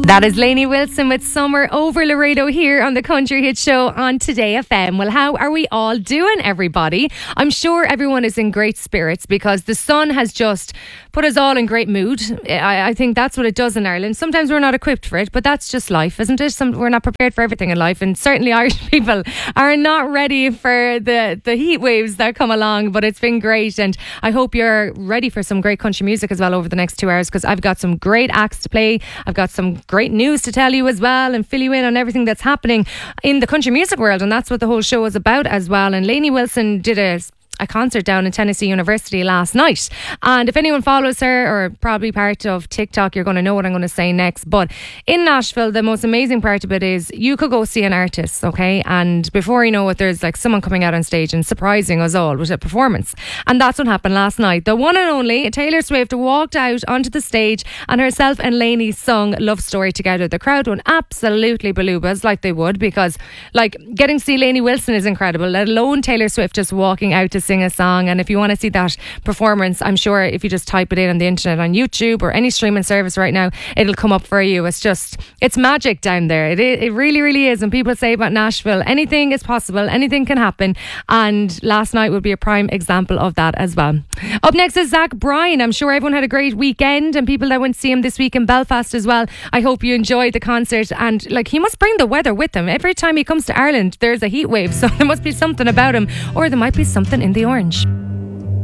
That is Lainey Wilson with Summer Over Laredo here on the Country Hit Show on Today FM. Well, how are we all doing, everybody? I'm sure everyone is in great spirits because the sun has just put us all in great mood. I think that's what it does in Ireland. Sometimes we're not equipped for it, but that's just life, isn't it? We're not prepared for everything in life, and certainly Irish people are not ready for the heat waves that come along, but it's been great, and I hope you're ready for some great country music as well over the next 2 hours, because I've got some great acts to play. I've got some great news to tell you as well and fill you in on everything that's happening in the country music world, and that's what the whole show is about as well. And Lainey Wilson did a concert down in Tennessee University last night, and if anyone follows her or probably part of TikTok, you're going to know what I'm going to say next. But in Nashville, the most amazing part of it is you could go see an artist, okay, and before you know it, there's like someone coming out on stage and surprising us all with a performance, and that's what happened last night. The one and only Taylor Swift walked out onto the stage and herself and Lainey sung Love Story together. The crowd went absolutely balubas, like they would, because like getting to see Lainey Wilson is incredible, let alone Taylor Swift just walking out to sing a song. And if you want to see that performance, I'm sure if you just type it in on the internet on YouTube or any streaming service right now, it'll come up for you. It's magic down there. It really, really is. And people say about Nashville, anything is possible, anything can happen, and last night would be a prime example of that as well. Up next is Zach Bryan. I'm sure everyone had a great weekend, and people that went to see him this week in Belfast as well. I hope you enjoyed the concert, and like, he must bring the weather with him. Every time he comes to Ireland there's a heat wave, so there must be something about him, or there might be something in the orange.